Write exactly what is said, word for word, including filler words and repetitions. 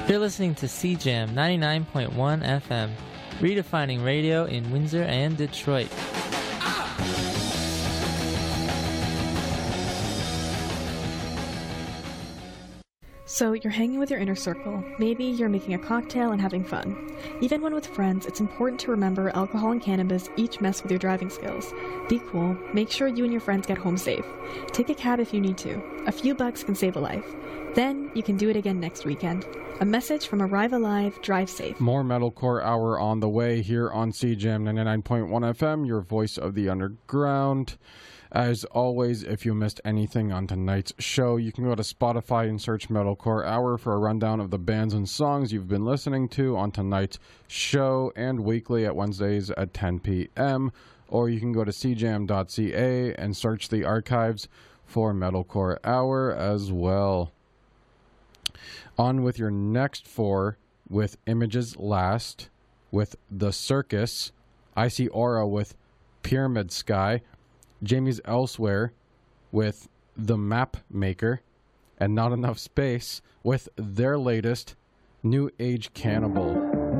You're listening to C Jam ninety-nine point one F M, redefining radio in Windsor and Detroit. So you're hanging with your inner circle. Maybe you're making a cocktail and having fun. Even when with friends, it's important to remember alcohol and cannabis each mess with your driving skills. Be cool. Make sure you and your friends get home safe. Take a cab if you need to. A few bucks can save a life. Then you can do it again next weekend. A message from Arrive Alive, Drive Safe. More Metalcore Hour on the way here on C Jam ninety-nine point one F M, your voice of the underground. As always, if you missed anything on tonight's show, you can go to Spotify and search Metalcore Hour for a rundown of the bands and songs you've been listening to on tonight's show, and weekly at Wednesdays at ten p.m. Or you can go to c jam dot c a and search the archives for Metalcore Hour as well. On with your next four with Images Last, with The Circus, I See Aura with Pyramid Sky, Jamie's Elsewhere with The Map Maker, and Not Enough Space with their latest, New Age Cannibal.